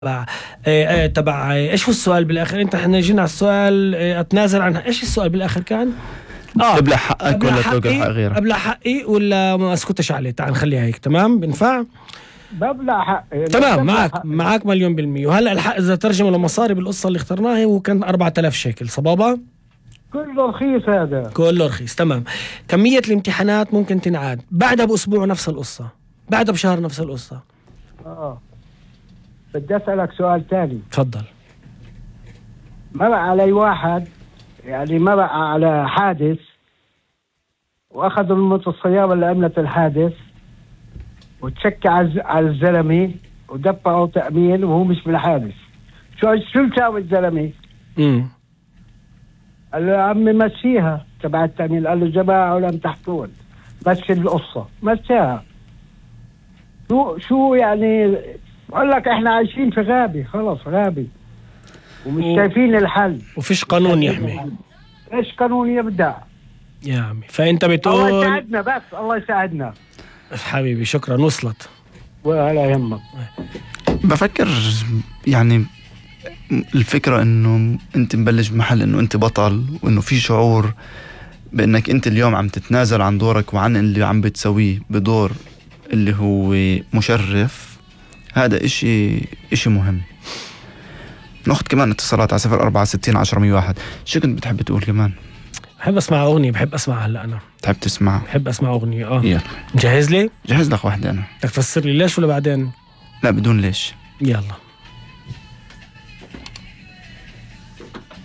تبع ايش هو السؤال بالاخر؟ انت احنا جينا على السؤال اتنازل عنها. ايش السؤال بالاخر كان؟ تبلع حقك ولا توقف حق غيرك؟ ابلع حقي ولا ما اسكتش عليه؟ تعال نخليها هيك. تمام بنفع؟ ببلع حقي. تمام معك مليون بالمية. وهلا الحق اذا ترجمه لمصاري بالقصة اللي اخترناها هو كان 4000 شيكل. صبابة كله رخيص هذا، كله رخيص. تمام. كمية الامتحانات ممكن تنعاد بعدها بأسبوع نفس القصة، بعدها بشهر نفس القصة. بدي أسألك سؤال تاني. تفضل. مرق علي واحد، يعني مرق على حادث واخذوا السيارة اللي عملت الحادث وتشكى على الزلمة ودفعوا تأمين وهو مش بالحادث. شو سوى الزلمة؟ قال له يا عمي مشيها تبع التأمين. قال له جماعة ولم تحكون، مشي القصة مشيها. شو يعني؟ بقول لك احنا عايشين في غابة، خلص غابة ومش شايفين الحل وفيش قانون يحمي. ايش قانون يبدأ يا عمي؟ فانت بتقول الله يساعدنا، بس الله يساعدنا حبيبي. شكرا وصلت ولا يهمك. بفكر يعني الفكرة انه انت مبلش محل انه انت بطل، وانه في شعور بانك انت اليوم عم تتنازل عن دورك وعن اللي عم بتسويه بدور اللي هو مشرف. هذا اشي مهم. ناخد كمان اتصالات على 04601001. شو كنت بتحب تقول كمان؟ بحب اسمع اغنية. بحب اسمع هلا انا. بتحب تسمع؟ بحب اسمع اغنية. يلا جاهز لي؟ جهز لك واحدة انا. بدك تفسر لي ليش ولا بعدين؟ لا بدون ليش. يلا.